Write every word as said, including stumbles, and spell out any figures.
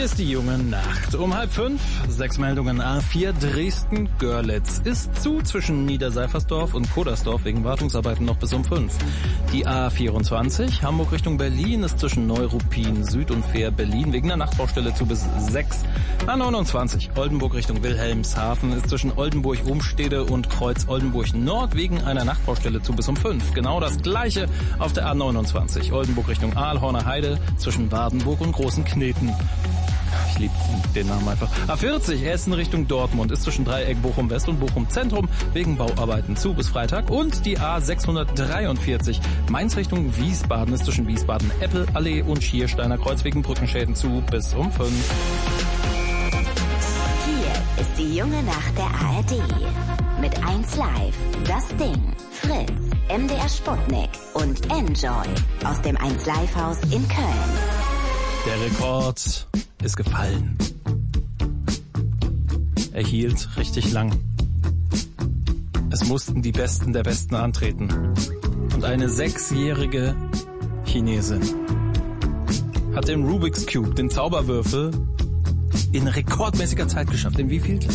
Hier ist die junge Nacht. Um halb fünf, sechs Meldungen. A vier Dresden, Görlitz ist zu zwischen Niederseifersdorf und Kodersdorf wegen Wartungsarbeiten noch bis um fünf. Die A vierundzwanzig, Hamburg Richtung Berlin ist zwischen Neuruppin Süd und Fähr Berlin wegen der Nachtbaustelle zu bis sechs. A neunundzwanzig, Oldenburg Richtung Wilhelmshaven ist zwischen Oldenburg-Umstede und Kreuz Oldenburg Nord wegen einer Nachtbaustelle zu bis um fünf. Genau das gleiche auf der A neunundzwanzig, Oldenburg Richtung Aalhorner Heide zwischen Wardenburg und Großen Kneten. Ich liebe den Namen einfach. A vierzig, Essen Richtung Dortmund ist zwischen Dreieck Bochum West und Bochum Zentrum wegen Bauarbeiten zu bis Freitag. Und die A sechshundertdreiundvierzig, Mainz Richtung Wiesbaden ist zwischen Wiesbaden Eppel Allee und Schiersteiner Kreuz wegen Brückenschäden zu bis um fünf. Hier ist die junge Nacht der A R D. Mit eins Live, Das Ding, Fritz, M D R Sputnik und Enjoy aus dem eins Live Haus in Köln. Der Rekord ist gefallen. Er hielt richtig lang. Es mussten die Besten der Besten antreten. Und eine sechsjährige Chinesin hat den Rubik's Cube, den Zauberwürfel, in rekordmäßiger Zeit geschafft. In wie viel?